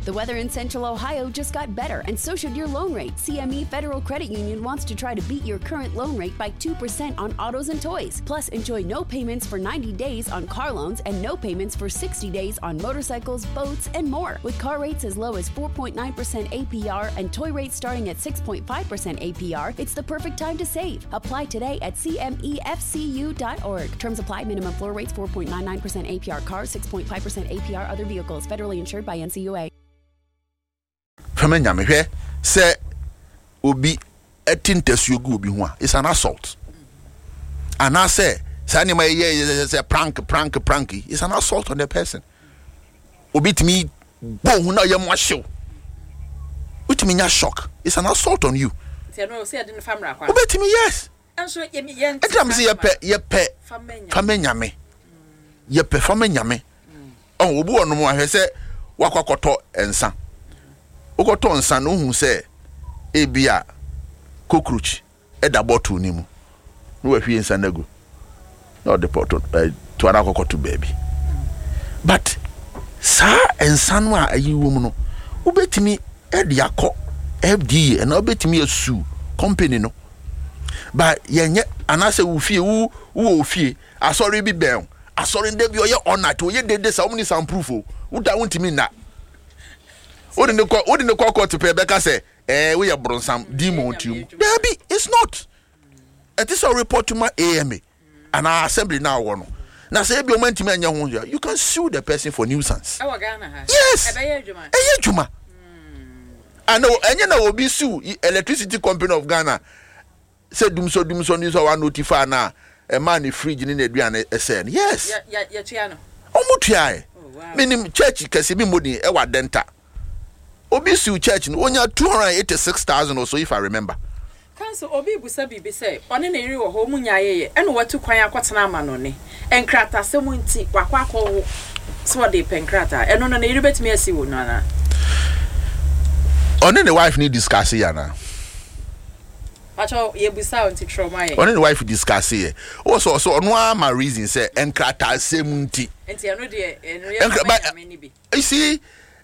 The weather in Central Ohio just got better, and so should your loan rate. CME Federal Credit Union wants to try to beat your current loan rate by 2% on autos and toys. Plus, enjoy no payments for 90 days on car loans and no payments for 60 days on motorcycles, boats, and more. With car rates as low as 4.9% APR and toy rates starting at 6.5% APR, it's the perfect time to save. Apply today at cmefcu.org. Terms apply. Minimum floor rates 4.99% APR cars, 6.5% APR other vehicles. Federally insured by NCUA. Famenya me hwe se obi etintesu ogu obi ho a, it's an assault. And I say anima say prank it's an assault on the person. Obi timi bo hu na ye mo hyew. Utimi nya shock. It's an assault on you. Say no say adin famra kwa. Obi timi yes. Enso ye Etam say ye pe famenya me. Ye pe famenya me. Oh obi ono mo ahwe se wakwakoto ensa. Okoto nsa no hu se ebia cockroach eda bottle ni mu no wahwie nsa nago no the pot to ana kokoto baby but sa ensa no a ayi wo mu no obetimi edi akọ FDA and obetimi asu company no but yenye anase wo fie wo fie asori bi ben asori nde bi oye honor to oye dede sa omni some proof o wo da wontimi na Odi ne kwa to Pebeka say, we are bronsam demon to you. Baby, it's not. It is a report to my AMA and our assembly now one. Now say be moment you can sue the person for nuisance. Yes. Juma. I know any will be sue electricity company of Ghana. Say dum so news or notify now a man fridge in the Adrian SN. Yes. Omutia. Meaning church kasibi modi ewa denta. Obisu church no onya 286,000 or so if I remember. Council obi busa bibi say one na eri wo ho mu nyaayeye e no watu kwan akotena ama no ne enkrata semu nti wakwa akọ so de penkrata eno no na eri betimi asi wo no na one the wife need discuss here na acho ye busa nti trauma ye one the wife discuss here also ono ama reason say enkrata semu nti eno de eno ye ameni bi you see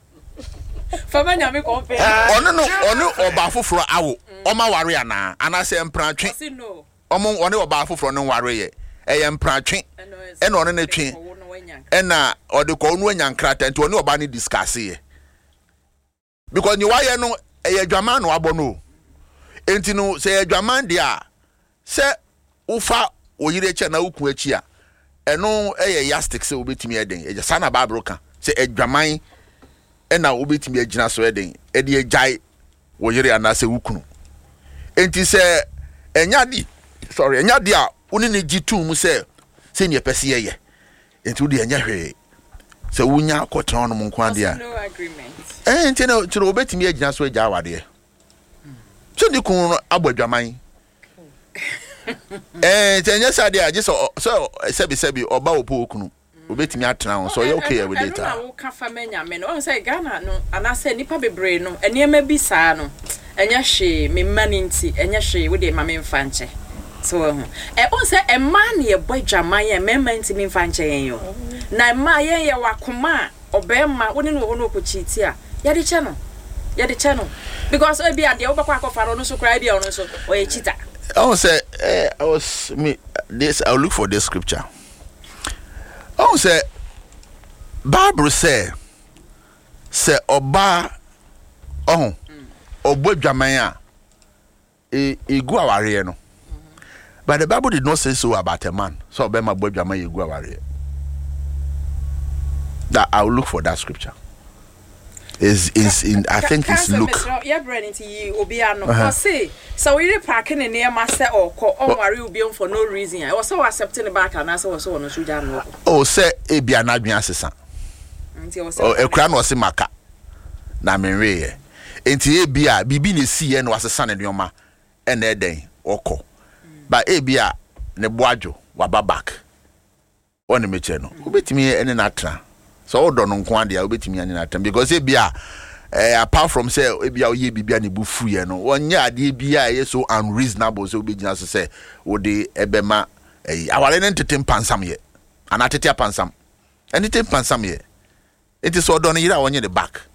Famanya me compare. Ono oba foforo awo. Oma ware ana. Ana se mpratwe. No. Omo one oba foforo no ware ye. Eye mpratwe. E no ne twe. E na ode ko onu anyankrata nti one oba ne discuss ye. Because ni waye no eye dwaman no abo no. Enti no se dwaman dia se ufa oyire che na ukun achi a. Eno eye yastic se obetimi eden. E sana Bible kan. Se dwaman ena obetimi agina so eden e de agai wo yire anase wukunu enti se enyadi a woni ne gitum mu se ne pese ye enti wo de enya hwe se wunya kotron no nkwan de a no agreement enti no tiro obetimi agina so agya wade so di kun abadwaman tenya sade a je so sebi oba opo okunu obetimi atena on so you okay with data na wo ka famenya me no say Ghana no anase nipa bebre no enema bi saa no enya hwe me mani nti enya hwe wo de ma me mfa nche so on say e man ye bodwaman ye me man nti me mfa nche yen yo na ma ye wakoma obema wo ne no ho no kochiti a ye de che no because e bi ade wo bakwa akofaro no so kra bi ono so o ye chita I say I'll look for this scripture. Oh, say Bible say oba obodwaman a egu aware no. But the Bible did not say so about a man. So obema bodwaman egu aware. That I'll look for that scripture. Is in I think it's Luke. Yeah, Brennan to obi ano. Say so we parking near master or worry will be on for no reason. I was so accepting the back and I was so on Sudan. Oh, say a be an admin assistant. Oh, a crown was a maka. Na menre. Enti ebia bibi ne si e no asesa ne nyoma e na eden oko. Ba ebia ne boajo waba back. One meche no. Obetimi ene na tra. So odo no nko ade a obetimi ene na tra because ebia apart from say ebia oye bibia ne bufu ye no. Wonya ade bia ye so unreasonable so obegina so say wo de ebema awale ne tetem pansam ye. Ana tete pansam. Ene tetem pansam ye. It is odo no yira wonye the back.